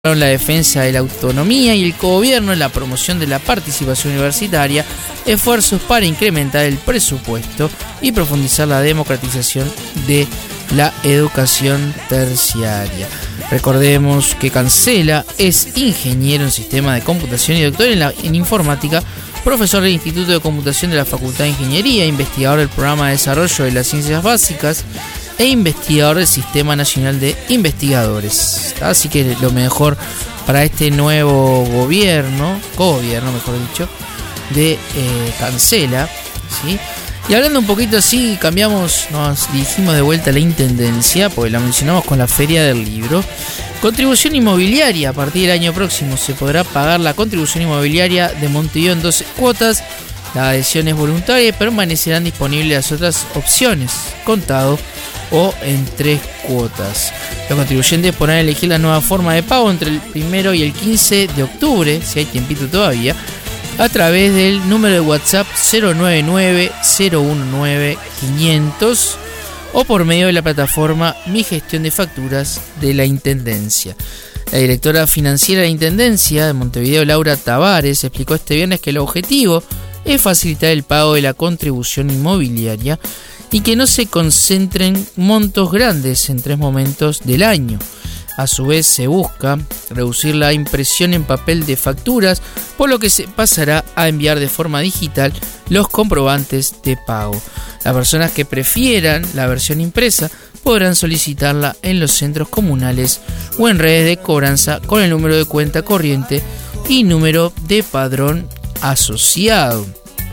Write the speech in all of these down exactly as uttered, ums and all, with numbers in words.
la defensa de la autonomía y el cogobierno, la promoción de la participación universitaria, esfuerzos para incrementar el presupuesto y profundizar la democratización de la educación terciaria. Recordemos que Cancela es ingeniero en sistema de computación y doctor en, la, en informática, profesor del Instituto de Computación de la Facultad de Ingeniería, investigador del Programa de Desarrollo de las Ciencias Básicas e investigador del Sistema Nacional de Investigadores. Así que lo mejor para este nuevo gobierno, co-gobierno mejor dicho, de eh, Cancela, ¿sí? Y hablando un poquito así, cambiamos, nos dirigimos de vuelta a la Intendencia, porque la mencionamos con la Feria del Libro. Contribución inmobiliaria, a partir del año próximo se podrá pagar la contribución inmobiliaria de Montevideo en doce cuotas. La adhesión es voluntaria y permanecerán disponibles las otras opciones, contado o en tres cuotas. Los contribuyentes podrán elegir la nueva forma de pago entre el primero y el quince de octubre, si hay tiempito todavía, a través del número de WhatsApp cero nueve nueve cero uno nueve quinientos o por medio de la plataforma Mi Gestión de Facturas de la Intendencia. La directora financiera de la Intendencia de Montevideo, Laura Tavares, explicó este viernes que el objetivo es facilitar el pago de la contribución inmobiliaria y que no se concentren montos grandes en tres momentos del año. A su vez se busca reducir la impresión en papel de facturas, por lo que se pasará a enviar de forma digital los comprobantes de pago. Las personas que prefieran la versión impresa podrán solicitarla en los centros comunales o en redes de cobranza con el número de cuenta corriente y número de padrón asociado.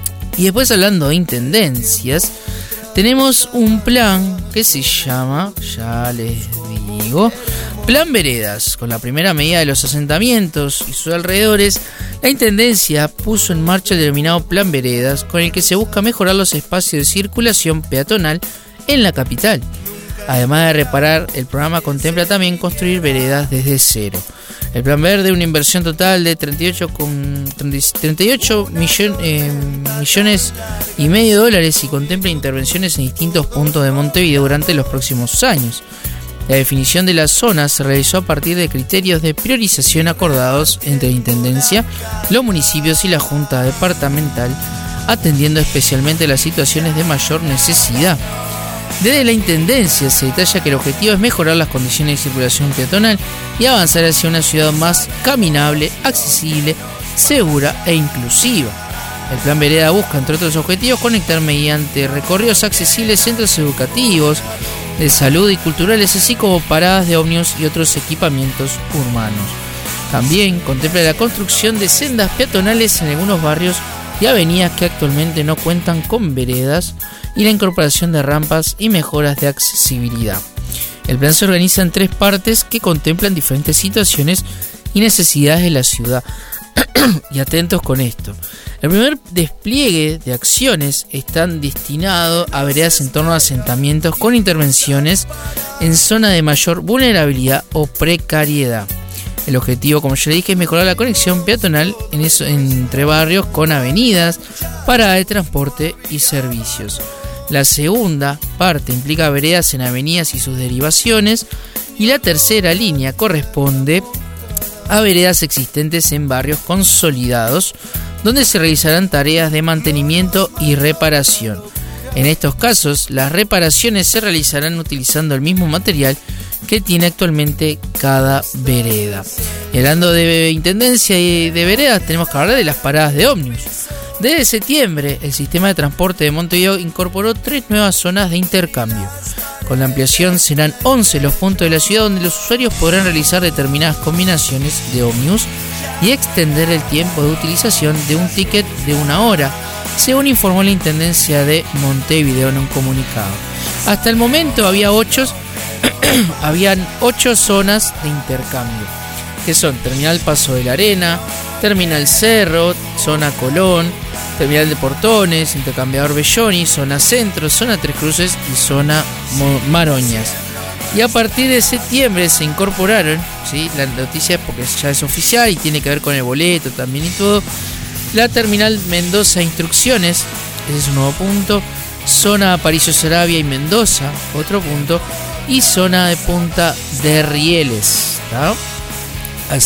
Y después, hablando de intendencias, tenemos un plan que se llama, ya les digo, Plan Veredas. Con la primera medida de los asentamientos y sus alrededores, la Intendencia puso en marcha el denominado Plan Veredas, con el que se busca mejorar los espacios de circulación peatonal en la capital. Además de reparar, el programa contempla también construir veredas desde cero. El Plan Verde, una inversión total de treinta y ocho, treinta y ocho millón, eh, millones y medio de dólares, y contempla intervenciones en distintos puntos de Montevideo durante los próximos años. La definición de las zonas se realizó a partir de criterios de priorización acordados entre la Intendencia, los municipios y la Junta Departamental, atendiendo especialmente las situaciones de mayor necesidad. Desde la Intendencia se detalla que el objetivo es mejorar las condiciones de circulación peatonal y avanzar hacia una ciudad más caminable, accesible, segura e inclusiva. El Plan Vereda busca, entre otros objetivos, conectar mediante recorridos accesibles centros educativos, de salud y culturales, así como paradas de ómnibus y otros equipamientos urbanos. También contempla la construcción de sendas peatonales en algunos barrios y avenidas que actualmente no cuentan con veredas, y la incorporación de rampas y mejoras de accesibilidad. El plan se organiza en tres partes que contemplan diferentes situaciones y necesidades de la ciudad. Y atentos con esto. El primer despliegue de acciones están destinados a veredas en torno a asentamientos con intervenciones en zona de mayor vulnerabilidad o precariedad. El objetivo, como ya le dije, es mejorar la conexión peatonal en eso, entre barrios con avenidas, paradas de transporte y servicios. La segunda parte implica veredas en avenidas y sus derivaciones, y la tercera línea corresponde a veredas existentes en barrios consolidados, donde se realizarán tareas de mantenimiento y reparación. En estos casos, las reparaciones se realizarán utilizando el mismo material que tiene actualmente cada vereda. Y hablando de intendencia y de veredas, tenemos que hablar de las paradas de ómnibus. Desde septiembre, el sistema de transporte de Montevideo incorporó tres nuevas zonas de intercambio. Con la ampliación serán once los puntos de la ciudad donde los usuarios podrán realizar determinadas combinaciones de ómnibus y extender el tiempo de utilización de un ticket de una hora, según informó la Intendencia de Montevideo en un comunicado. Hasta el momento había ocho, habían ocho zonas de intercambio, que son Terminal Paso de la Arena, Terminal Cerro, Zona Colón, Terminal de Portones, Intercambiador Belloni, Zona Centro, Zona Tres Cruces y Zona Maroñas. Y a partir de septiembre se incorporaron, ¿sí? La noticia porque ya es oficial y tiene que ver con el boleto también y todo, la Terminal Mendoza Instrucciones, ese es un nuevo punto, Zona Aparicio Saravia y Mendoza, otro punto, y Zona de Punta de Rieles, ¿no?